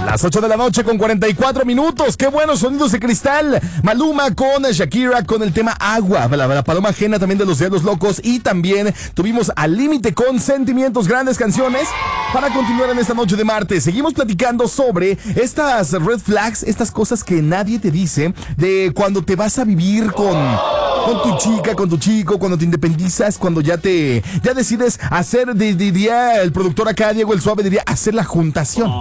Las 8 de la noche con 44 minutos. Qué buenos sonidos de cristal. Maluma con Shakira con el tema Agua. La paloma ajena también de los Diablos Locos. Y también tuvimos Al Límite con Sentimientos. Grandes canciones para continuar en esta noche de martes. Seguimos platicando sobre estas red flags, estas cosas que nadie te dice de cuando te vas a vivir con tu chica, con tu chico, cuando te independizas, cuando ya decides hacer, diría el productor acá, Diego el Suave, diría hacer la juntación.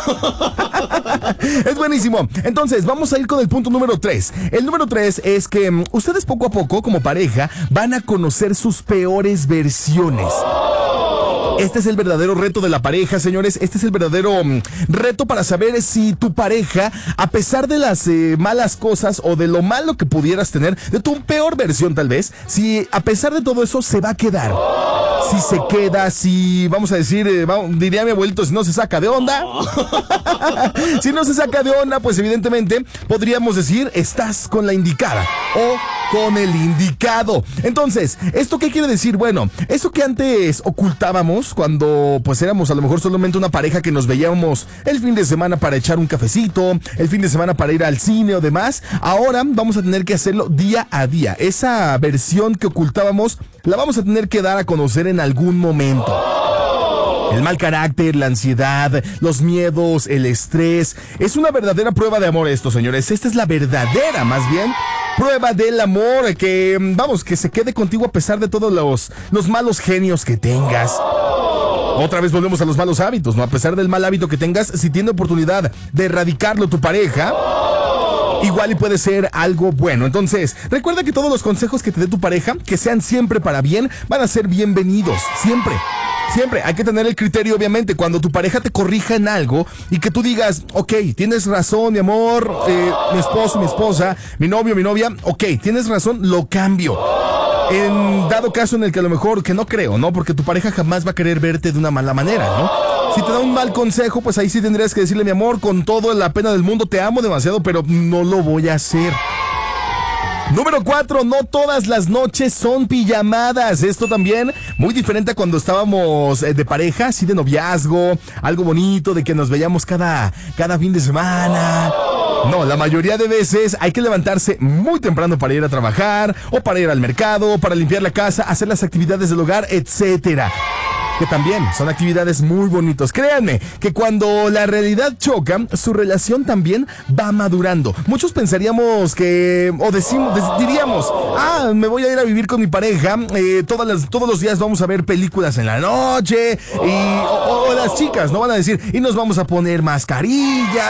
Es buenísimo. Entonces, vamos a ir con el punto número 3. El número 3 es que ustedes poco a poco, como pareja, van a conocer sus peores versiones. Este es el verdadero reto de la pareja, señores. Este es el verdadero reto para saber si tu pareja, a pesar de las malas cosas o de lo malo que pudieras tener, de tu peor versión tal vez, si a pesar de todo eso se va a quedar. Si se queda, si vamos a decir, diría mi abuelito, si no se saca de onda. Si no se saca de onda, pues evidentemente podríamos decir, estás con la indicada o con el indicado. Entonces, ¿esto qué quiere decir? Bueno, eso que antes ocultábamos cuando pues éramos a lo mejor solamente una pareja que nos veíamos el fin de semana para echar un cafecito, el fin de semana para ir al cine o demás, ahora vamos a tener que hacerlo día a día. Esa versión que ocultábamos la vamos a tener que dar a conocer en algún momento. El mal carácter, la ansiedad, los miedos, el estrés. Es una verdadera prueba de amor esto, señores. Esta es la verdadera, más bien, prueba del amor. Que se quede contigo a pesar de todos los malos genios que tengas. Otra vez volvemos a los malos hábitos, ¿no? A pesar del mal hábito que tengas, si tiene oportunidad de erradicarlo tu pareja, igual y puede ser algo bueno. Entonces, recuerda que todos los consejos que te dé tu pareja, que sean siempre para bien, van a ser bienvenidos. Siempre. Siempre hay que tener el criterio, obviamente, cuando tu pareja te corrija en algo y que tú digas, ok, tienes razón, mi amor, mi esposo, mi esposa, mi novio, mi novia, ok, tienes razón, lo cambio. En dado caso en el que a lo mejor, que no creo, ¿no? Porque tu pareja jamás va a querer verte de una mala manera, ¿no? Si te da un mal consejo, pues ahí sí tendrías que decirle, mi amor, con toda la pena del mundo, te amo demasiado, pero no lo voy a hacer. Número 4, no todas las noches son pijamadas. Esto también muy diferente a cuando estábamos de pareja, así de noviazgo, algo bonito, de que nos veíamos cada fin de semana. No, la mayoría de veces hay que levantarse muy temprano para ir a trabajar, o para ir al mercado, para limpiar la casa, hacer las actividades del hogar, etcétera. Que también son actividades muy bonitas. Créanme que cuando la realidad choca, su relación también va madurando. Muchos pensaríamos que, diríamos, me voy a ir a vivir con mi pareja, todos los días vamos a ver películas en la noche, o las chicas no van a decir, y nos vamos a poner mascarillas.